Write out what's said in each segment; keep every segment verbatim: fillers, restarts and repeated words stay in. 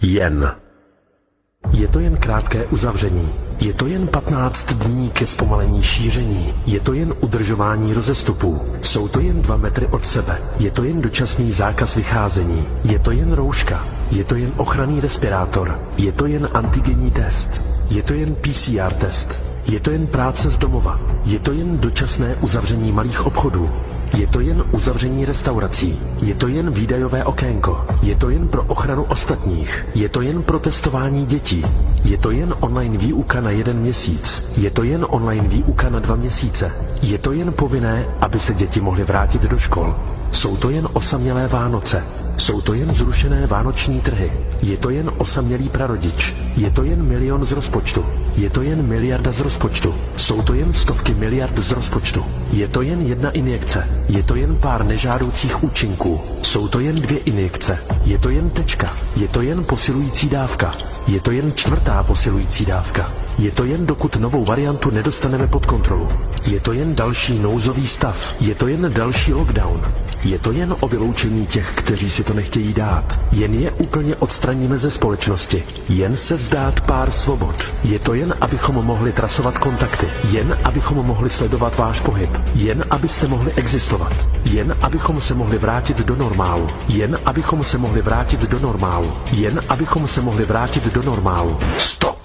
Jen. Je to jen krátké uzavření. Je to jen patnáct dní ke zpomalení šíření. Je to jen udržování rozestupů. Jsou to jen dva metry od sebe. Je to jen dočasný zákaz vycházení. Je to jen rouška. Je to jen ochranný respirátor. Je to jen antigenní test. Je to jen P C R test. Je to jen práce z domova. Je to jen dočasné uzavření malých obchodů. Je to jen uzavření restaurací. Je to jen výdajové okénko. Je to jen pro ochranu ostatních. Je to jen pro testování dětí. Je to jen online výuka na jeden měsíc. Je to jen online výuka na dva měsíce. Je to jen povinné, aby se děti mohly vrátit do škol. Jsou to jen osamělé Vánoce. Jsou to jen zrušené vánoční trhy. Je to jen osamělý prarodič. Je to jen milion z rozpočtu. Je to jen miliarda z rozpočtu. Jsou to jen stovky miliard z rozpočtu. Je to jen jedna injekce. Je to jen pár nežádoucích účinků. Jsou to jen dvě injekce. Je to jen tečka. Je to jen posilující dávka. Je to jen čtvrtá posilující dávka. Je to jen dokud novou variantu nedostaneme pod kontrolu. Je to jen další nouzový stav. Je to jen další lockdown. Je to jen o vyloučení těch, kteří si to nechtějí dát. Jen je úplně odstraníme ze společnosti. Jen se vzdát pár svobod. Je to jen, abychom mohli trasovat kontakty. Jen, abychom mohli sledovat váš pohyb. Jen, abyste mohli existovat. Jen, abychom se mohli vrátit do normálu. Jen, abychom se mohli vrátit do normálu. Jen, abychom se mohli vrátit do normálu. Stop!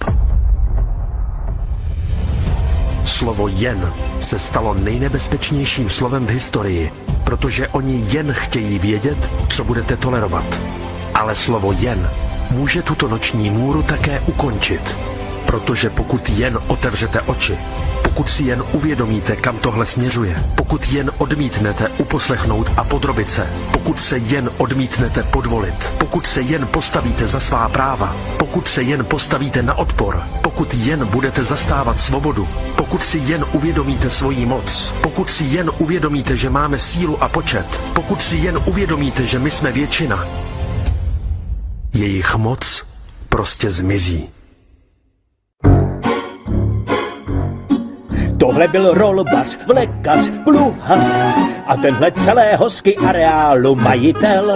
Slovo jen se stalo nejnebezpečnějším slovem v historii, protože oni jen chtějí vědět, co budete tolerovat. Ale slovo jen může tuto noční můru také ukončit, protože pokud jen otevřete oči, pokud si jen uvědomíte, kam tohle směřuje, pokud jen odmítnete uposlechnout a podrobit se, pokud se jen odmítnete podvolit, pokud se jen postavíte za svá práva, pokud se jen postavíte na odpor, pokud jen budete zastávat svobodu, pokud si jen uvědomíte svoji moc, pokud si jen uvědomíte, že máme sílu a počet, pokud si jen uvědomíte, že my jsme většina, jejich moc prostě zmizí. Tohle byl rolbař, vlekař, pluhař a tenhle celé hosky areálu majitel.